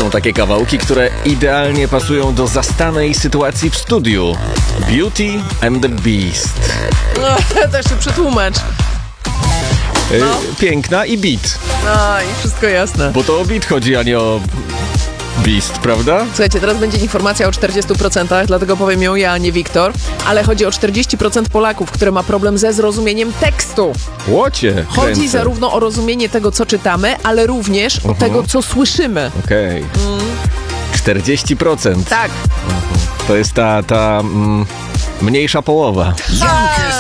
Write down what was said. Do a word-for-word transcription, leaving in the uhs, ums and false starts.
Są takie kawałki, które idealnie pasują do zastanej sytuacji w studiu. Beauty and the Beast. No, to jeszcze przetłumacz. No. Piękna i beat. No i wszystko jasne. Bo to o beat chodzi, a nie o Beast, prawda? Słuchajcie, teraz będzie informacja o czterdziestu procentach, dlatego powiem ją ja, a nie Wiktor. Ale chodzi o czterdzieści procent Polaków, które ma problem ze zrozumieniem tekstu. Łocie. Chodzi kręcę. zarówno o rozumienie tego, co czytamy, ale również uh-huh. o tego, co słyszymy. Okej. Okay. Mm. czterdzieści procent. Tak. To jest ta, ta mm, mniejsza połowa. Jankę